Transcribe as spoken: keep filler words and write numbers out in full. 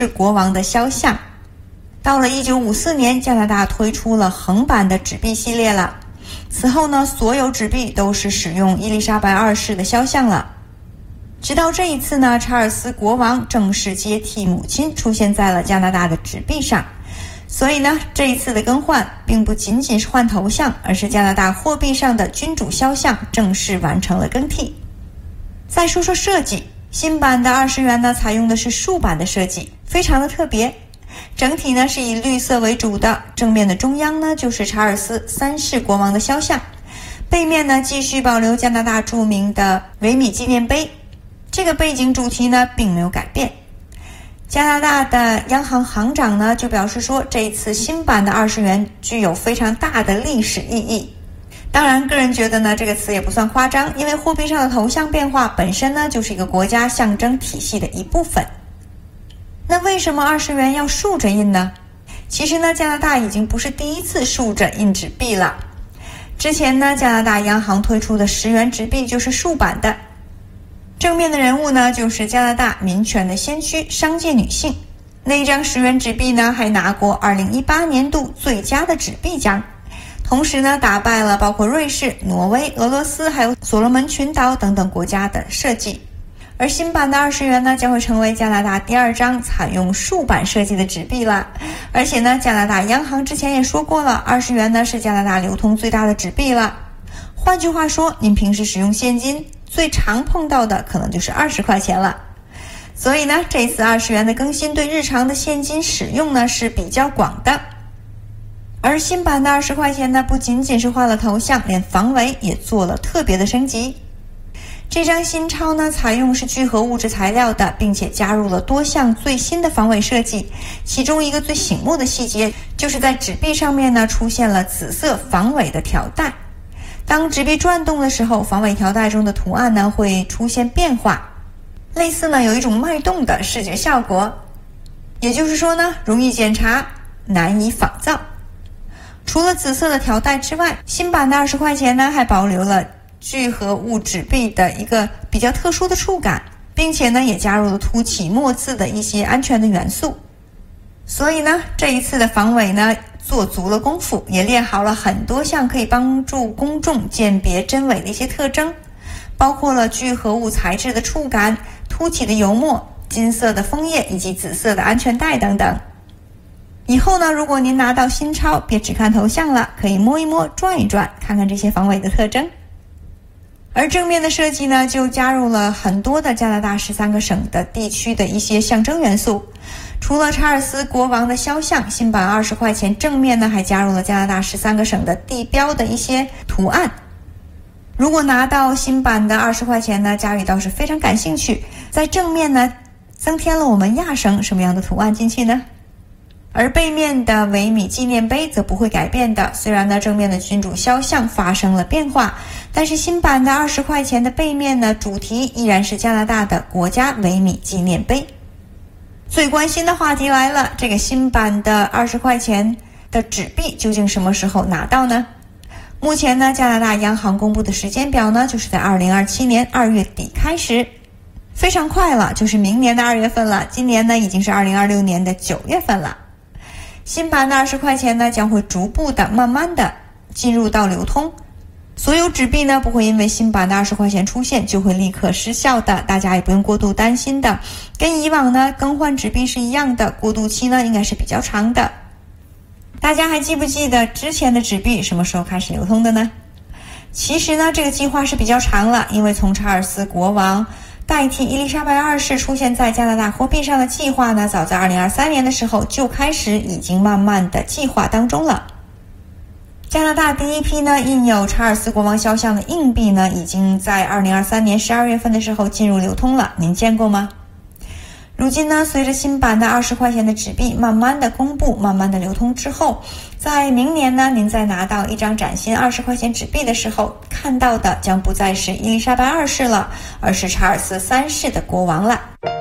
国王的肖像。到了一九五四年，加拿大推出了横版的纸币系列了。此后呢，所有纸币都是使用伊丽莎白二世的肖像了。直到这一次呢，查尔斯国王正式接替母亲出现在了加拿大的纸币上。所以呢，这一次的更换并不仅仅是换头像，而是加拿大货币上的君主肖像正式完成了更替。再说说设计，新版的二十元呢，采用的是竖版的设计，非常的特别。整体呢是以绿色为主的，正面的中央呢就是查尔斯三世国王的肖像，背面呢继续保留加拿大著名的维米纪念碑，这个背景主题呢并没有改变。加拿大的央行行长呢就表示说，这一次新版的二十元具有非常大的历史意义。当然个人觉得呢这个词也不算夸张，因为货币上的头像变化本身呢就是一个国家象征体系的一部分。那为什么二十元要竖着印呢？其实呢，加拿大已经不是第一次竖着印纸币了。之前呢，加拿大央行推出的十元纸币就是竖版的。正面的人物呢，就是加拿大民权的先驱商界女性。那一张十元纸币呢，还拿过二零一八年度最佳的纸币奖。同时呢，打败了包括瑞士、挪威、俄罗斯还有所罗门群岛等等国家的设计。而新版的二十元呢，将会成为加拿大第二张采用竖版设计的纸币了。而且呢，加拿大央行之前也说过了，二十元呢是加拿大流通最大的纸币了。换句话说，您平时使用现金最常碰到的可能就是二十块钱了。所以呢，这次二十元的更新对日常的现金使用呢是比较广的。而新版的二十块钱呢，不仅仅是换了头像，连防伪也做了特别的升级。这张新钞呢，采用是聚合物质材料的，并且加入了多项最新的防伪设计。其中一个最醒目的细节，就是在纸币上面呢出现了紫色防伪的条带。当纸币转动的时候，防伪条带中的图案呢会出现变化，类似呢有一种脉动的视觉效果。也就是说呢，容易检查，难以仿造。除了紫色的条带之外，新版的二十块钱呢还保留了聚合物纸币的一个比较特殊的触感，并且呢也加入了凸起墨字的一些安全的元素。所以呢，这一次的防伪呢做足了功夫，也列好了很多项可以帮助公众鉴别真伪的一些特征，包括了聚合物材质的触感、凸起的油墨、金色的枫叶以及紫色的安全带等等。以后呢，如果您拿到新钞，别只看头像了，可以摸一摸、转一转，看看这些防伪的特征。而正面的设计呢，就加入了很多的加拿大十三个省的地区的一些象征元素。除了查尔斯国王的肖像，新版二十块钱正面呢还加入了加拿大十三个省的地标的一些图案。如果拿到新版的二十块钱呢，佳宇倒是非常感兴趣，在正面呢增添了我们亚省什么样的图案进去呢？而背面的维米纪念碑则不会改变的，虽然呢正面的君主肖像发生了变化，但是新版的二十块钱的背面呢主题依然是加拿大的国家维米纪念碑。最关心的话题来了，这个新版的二十块钱的纸币究竟什么时候拿到呢？目前呢加拿大央行公布的时间表呢，就是在二零二七年二月底开始，非常快了，就是明年的二月份了。今年呢已经是二零二六年的九月份了。新版的二十块钱呢将会逐步的慢慢的进入到流通，所有纸币呢不会因为新版的二十块钱出现就会立刻失效的，大家也不用过度担心的。跟以往呢更换纸币是一样的，过渡期呢应该是比较长的。大家还记不记得之前的纸币什么时候开始流通的呢？其实呢这个计划是比较长了，因为从查尔斯国王代替伊丽莎白二世出现在加拿大货币上的计划呢，早在二零二三年的时候就开始已经慢慢的计划当中了。加拿大第一批呢印有查尔斯国王肖像的硬币呢，已经在二零二三年十二月份的时候进入流通了，您见过吗？如今呢，随着新版的二十块钱的纸币慢慢的公布、慢慢的流通之后，在明年呢，您再拿到一张崭新二十块钱纸币的时候，看到的将不再是伊丽莎白二世了，而是查尔斯三世的国王了。